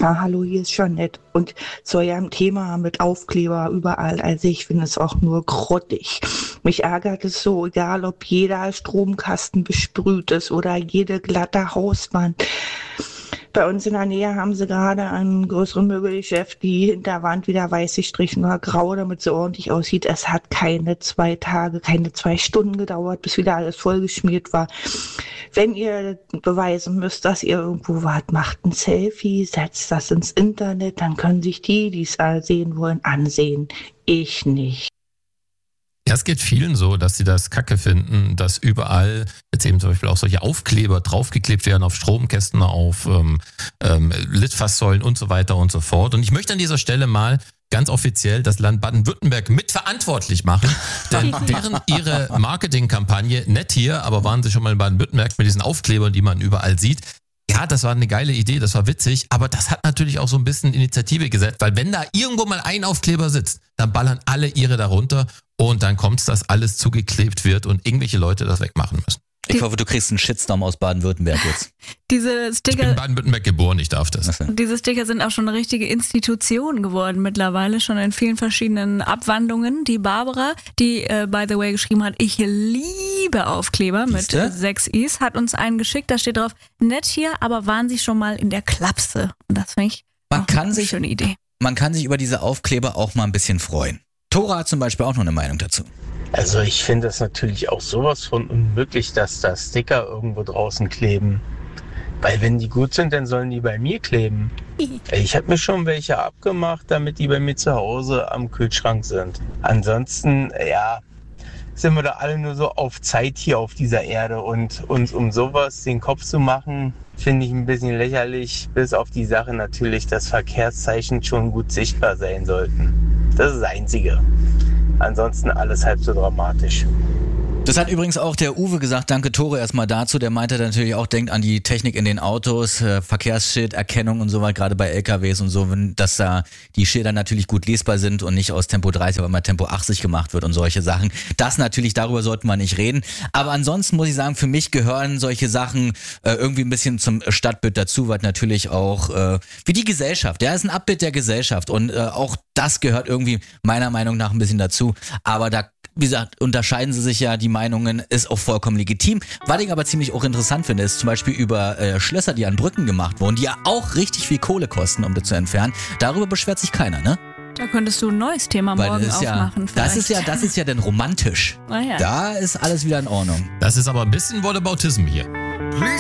Ja, hallo, hier ist Jeanette. Und zu eurem Thema mit Aufkleber überall, also ich finde es auch nur grottig. Mich ärgert es so, egal ob jeder Stromkasten besprüht ist oder jede glatte Hauswand. Bei uns in der Nähe haben sie gerade ein größeres Möbelgeschäft die Hinterwand wieder weiß gestrichen oder grau, damit sie ordentlich aussieht. Es hat keine 2 Tage, keine 2 Stunden gedauert, bis wieder alles vollgeschmiert war. Wenn ihr beweisen müsst, dass ihr irgendwo wart, macht ein Selfie, setzt das ins Internet, dann können sich die es sehen wollen, ansehen. Ich nicht. Ja, es geht vielen so, dass sie das Kacke finden, dass überall jetzt eben zum Beispiel auch solche Aufkleber draufgeklebt werden auf Stromkästen, auf Litfaßsäulen und so weiter und so fort. Und ich möchte an dieser Stelle mal ganz offiziell das Land Baden-Württemberg mitverantwortlich machen, denn während ihre Marketingkampagne, nett hier, aber waren sie schon mal in Baden-Württemberg mit diesen Aufklebern, die man überall sieht, ja, das war eine geile Idee, das war witzig, aber das hat natürlich auch so ein bisschen Initiative gesetzt, weil wenn da irgendwo mal ein Aufkleber sitzt, dann ballern alle ihre darunter und dann kommt es, dass alles zugeklebt wird und irgendwelche Leute das wegmachen müssen. Ich hoffe, du kriegst einen Shitstorm aus Baden-Württemberg jetzt. Diese Sticker, ich bin in Baden-Württemberg geboren, ich darf das. Diese Sticker sind auch schon eine richtige Institution geworden mittlerweile, schon in vielen verschiedenen Abwandlungen. Die Barbara, die by the way geschrieben hat, ich liebe Aufkleber mit 6 Is, hat uns einen geschickt, da steht drauf, nett hier, aber waren Sie schon mal in der Klapse? Und das finde ich eine schöne Idee. Man kann sich über diese Aufkleber auch mal ein bisschen freuen. Tora hat zum Beispiel auch noch eine Meinung dazu. Also ich finde es natürlich auch sowas von unmöglich, dass da Sticker irgendwo draußen kleben. Weil wenn die gut sind, dann sollen die bei mir kleben. Ich habe mir schon welche abgemacht, damit die bei mir zu Hause am Kühlschrank sind. Ansonsten, ja, sind wir da alle nur so auf Zeit hier auf dieser Erde. Und uns um sowas den Kopf zu machen, finde ich ein bisschen lächerlich. Bis auf die Sache natürlich, dass Verkehrszeichen schon gut sichtbar sein sollten. Das ist das Einzige. Ansonsten alles halb so dramatisch. Das hat übrigens auch der Uwe gesagt, danke Tore erstmal dazu, der meinte natürlich auch, denkt an die Technik in den Autos, Verkehrsschilderkennung und so weiter, gerade bei LKWs und so, dass da die Schilder natürlich gut lesbar sind und nicht aus Tempo 30, aber mal Tempo 80 gemacht wird und solche Sachen. Das natürlich, darüber sollten wir nicht reden. Aber ansonsten muss ich sagen, für mich gehören solche Sachen irgendwie ein bisschen zum Stadtbild dazu, weil natürlich auch wie die Gesellschaft, ja, ist ein Abbild der Gesellschaft und auch das gehört irgendwie meiner Meinung nach ein bisschen dazu, aber da, wie gesagt, unterscheiden sie sich ja, die Meinungen, ist auch vollkommen legitim. Was ich aber ziemlich auch interessant finde, ist zum Beispiel über Schlösser, die an Brücken gemacht wurden, die ja auch richtig viel Kohle kosten, um das zu entfernen. Darüber beschwert sich keiner, ne? Da könntest du ein neues Thema morgen aufmachen. Das ist ja dann romantisch. Ja. Da ist alles wieder in Ordnung. Das ist aber ein bisschen Whataboutism hier.